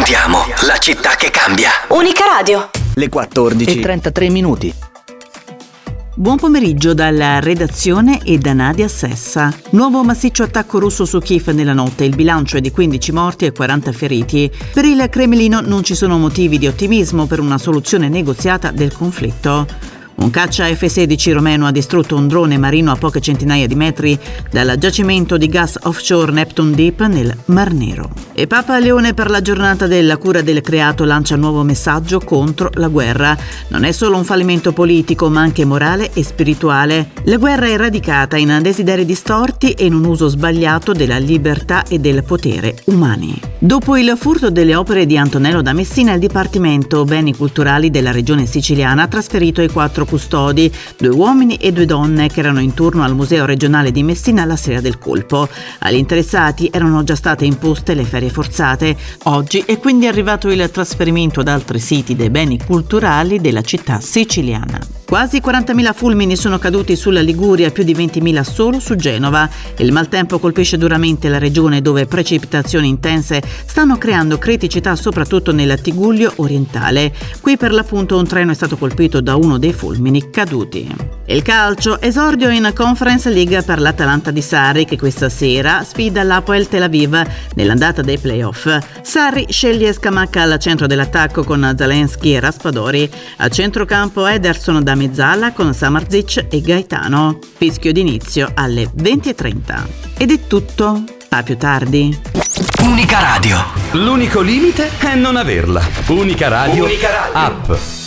Spuntiamo, la città che cambia. Unica Radio. Le 14:33. Buon pomeriggio dalla redazione e da Nadia Sessa. Nuovo massiccio attacco russo su Kiev nella notte. Il bilancio è di 15 morti e 40 feriti. Per il Cremlino non ci sono motivi di ottimismo per una soluzione negoziata del conflitto. Un caccia F-16 romeno ha distrutto un drone marino a poche centinaia di metri dal giacimento di gas offshore Neptune Deep nel Mar Nero. E Papa Leone per la giornata della cura del creato lancia nuovo messaggio contro la guerra. Non è solo un fallimento politico, ma anche morale e spirituale. La guerra è radicata in desideri distorti e in un uso sbagliato della libertà e del potere umani. Dopo il furto delle opere di Antonello da Messina, il Dipartimento Beni Culturali della regione siciliana ha trasferito i 4 custodi, 2 uomini e 2 donne che erano in turno al Museo regionale di Messina la sera del colpo. Agli interessati erano già state imposte le ferie forzate. Oggi è quindi arrivato il trasferimento ad altri siti dei beni culturali della città siciliana. Quasi 40.000 fulmini sono caduti sulla Liguria, più di 20.000 solo su Genova. Il maltempo colpisce duramente la regione, dove precipitazioni intense stanno creando criticità soprattutto nel Tigullio orientale. Qui per l'appunto un treno è stato colpito da uno dei fulmini caduti. Il calcio, esordio in Conference League per l'Atalanta di Sarri, che questa sera sfida l'Hapoel Tel Aviv nell'andata dei playoff. Sarri sceglie Scamacca al centro dell'attacco con Zelensky e Raspadori. A centrocampo Ederson da mezzala con Samardzic e Gaetano. Fischio d'inizio alle 20:30. Ed è tutto. A più tardi. Unica Radio. L'unico limite è non averla. Unica Radio. App.